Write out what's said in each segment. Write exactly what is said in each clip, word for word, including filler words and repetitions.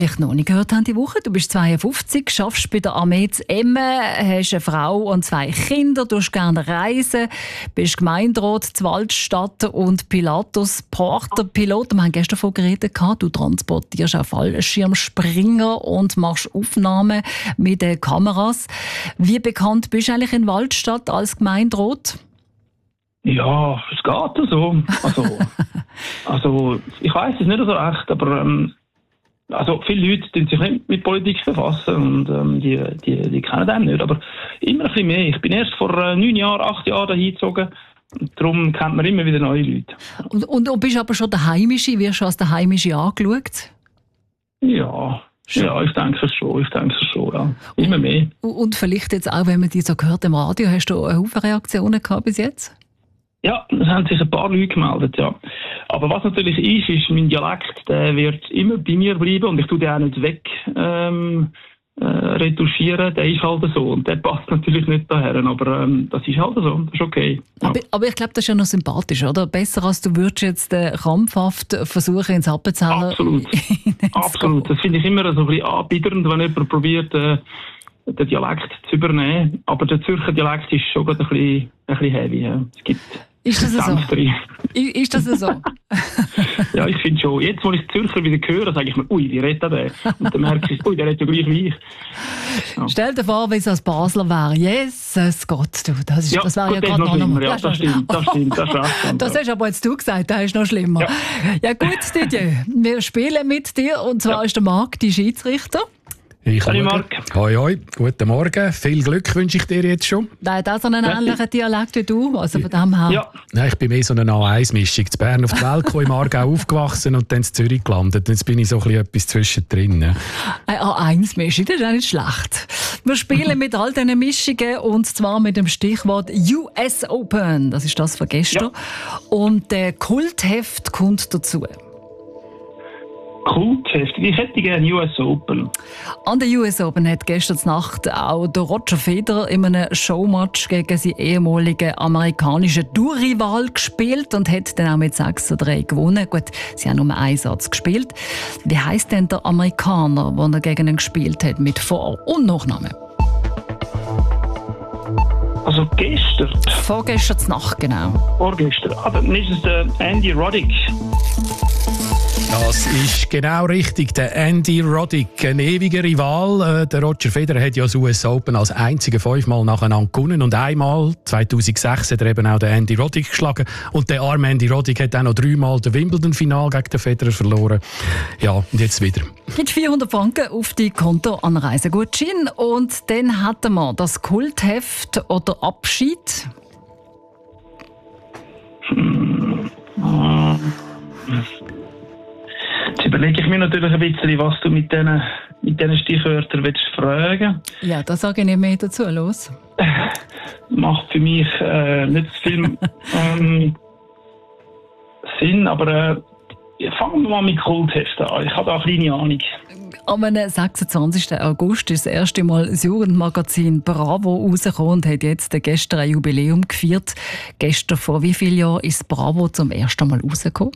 Ich noch nicht gehört habe die Woche. Du bist zweiundfünfzig, arbeitest bei der Armee zu Emmen, hast eine Frau und zwei Kinder, du gerne reisen, bist Gemeinderat zu Waldstadt und Pilatus Porter Pilot. Wir haben gestern davon geredet, du transportierst auch Fallschirmspringer und machst Aufnahmen mit den Kameras. Wie bekannt bist du eigentlich in Waldstadt als Gemeinderat? Ja, es geht so. Also, also ich weiss es nicht so recht, aber ähm, also viele Leute tun sich nicht mit Politik befassen und ähm, die, die, die kennen den nicht, aber immer ein bisschen mehr. Ich bin erst vor äh, neun Jahren, acht Jahren dahin gezogen und darum kennt man immer wieder neue Leute. Und, und, und bist aber schon der Heimische, wirst du als der Heimische angeschaut? Ja, schon. ja, ich denke es schon, ich denke es schon, ja. Immer mehr. Und, und vielleicht jetzt auch, wenn man dich so gehört im Radio, hast du eine Haufen Reaktionen gehabt bis jetzt? Ja, es haben sich ein paar Leute gemeldet, ja. Aber was natürlich ist, ist, mein Dialekt, der wird immer bei mir bleiben und ich tue den auch nicht weg ähm, äh, retuschieren, der ist halt so und der passt natürlich nicht daher, aber ähm, das ist halt so, das ist okay. Ja. Aber, aber ich glaube, das ist ja noch sympathisch, oder? Besser als du würdest jetzt äh, krampfhaft versuchen, ins Appenzeller... Absolut, absolut. Das finde ich immer so ein bisschen anbiedernd, wenn jemand probiert, äh, den Dialekt zu übernehmen, aber der Zürcher Dialekt ist schon gerade ein bisschen, ein bisschen heavy. Ja. Es gibt Ist das so? Ist das so? Ja, ich finde schon. Jetzt, wo ich Zürcher wieder höre, sage ich mir, ui, wie redet der? Und dann merke ich, ui, der redet ja gleich wie ich. Ja. Stell dir vor, wie es als Basler wäre. Jesus Gott, du, das, ist, ja, das wäre ja gerade noch noch... Ja, das stimmt, das stimmt, das stimmt. Das hast aber jetzt du gesagt, das ist noch schlimmer. Ja, ja gut, Didier, wir spielen mit dir und zwar ja. ist der Marc die Schiedsrichter. Ich Hallo Marc. Hoi, hoi. Guten Morgen. Viel Glück wünsche ich dir jetzt schon. Nein, hat auch so einen ähnlichen Dialekt wie du. Also von dem her. Ja. Nein, ich bin mehr so eine A eins Mischung. In Bern auf die Welt gekommen, im Aargau aufgewachsen und dann in Zürich gelandet. Jetzt bin ich so ein bisschen etwas zwischendrin. Eine A eins Mischung, das ist auch nicht schlecht. Wir spielen mit all diesen Mischungen und zwar mit dem Stichwort U S Open. Das ist das von gestern. Ja. Und der Kultheft kommt dazu. Kultheft. Ich hätte gerne U S Open. An der U S Open hat gestern Nacht auch der Roger Federer in einem Showmatch gegen seinen ehemaligen amerikanischen Tourrival gespielt und hat dann auch mit sechs zu drei gewonnen. Gut, sie haben nur einen Satz gespielt. Wie heisst denn der Amerikaner, den er gegen ihn gespielt hat, mit Vor- und Nachnamen? Also gestern? Vorgestern Nacht, genau. Vorgestern. Ah, dann ist es der Andy Roddick. Das ist genau richtig. Der Andy Roddick, ein ewiger Rival. Der Roger Federer hat ja das U S Open als einziger fünfmal nacheinander gewonnen. Und einmal, zweitausendsechs, hat er eben auch den Andy Roddick geschlagen. Und der arme Andy Roddick hat auch noch dreimal das Wimbledon-Final gegen den Federer verloren. Ja, und jetzt wieder. Gibt vierhundert Franken auf die Konto-Anreisegutschein. Und dann hatten wir das Kultheft oder Abschied. Hm. Jetzt überlege ich mir natürlich ein bisschen, was du mit diesen mit diesen Stichwörtern willst fragen. Ja, da sage ich nicht mehr dazu. Los. Macht für mich äh, nicht so viel ähm, Sinn, aber äh, fangen wir mal mit Kultheften an. Ich habe da eine kleine Ahnung. Am sechsundzwanzigsten August ist das erste Mal das Jugendmagazin Bravo rausgekommen und hat jetzt gestern ein Jubiläum gefeiert. Gestern, vor wie vielen Jahren, ist Bravo zum ersten Mal rausgekommen?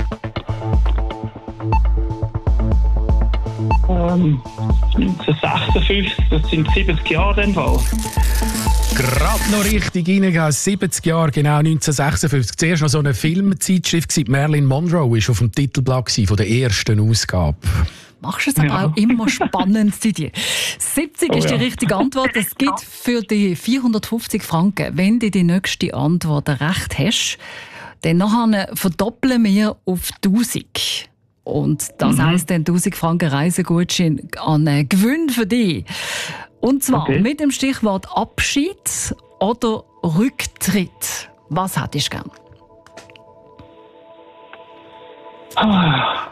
Ähm, neunzehnhundertsechsundfünfzig, das sind siebzig Jahre in dem Fall. Gerade noch richtig reingegangen, siebzig Jahre, genau neunzehnhundertsechsundfünfzig. Zuerst noch so eine Filmzeitschrift, Marilyn Monroe war auf dem Titelblatt von der ersten Ausgabe. Machst du es aber ja. auch immer spannend, Didier. siebzig oh, ist die ja. richtige Antwort. Es gibt für die vierhundertfünfzig Franken, wenn du die nächste Antwort recht hast, dann nachher verdoppeln wir auf tausend. Und das mhm. heisst dann tausend Franken Reisegutschein an Gewinn für dich. Und zwar okay. mit dem Stichwort Abschied oder Rücktritt. Was hättest du gern? Ah.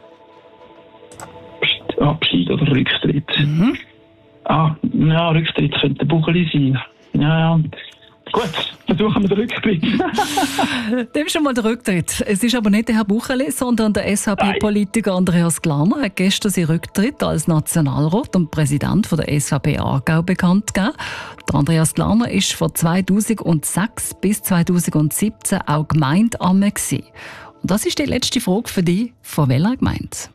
Abschied oder Rücktritt? Mhm. Ah, ja, Rücktritt könnte ein Bucheli sein. Ja, ja. Gut, versuchen wir den Rücktritt. Dem schon mal der Rücktritt. Es ist aber nicht der Herr Bucheli, sondern der S V P-Politiker Andreas Glarner hat gestern seinen Rücktritt als Nationalrat und Präsident von der S V P Aargau bekannt gegeben. Der Andreas Glarner war von zweitausendsechs bis zweitausendsiebzehn auch Gemeindeamt gewesen. Und das ist die letzte Frage für dich. Von welcher Gemeinde?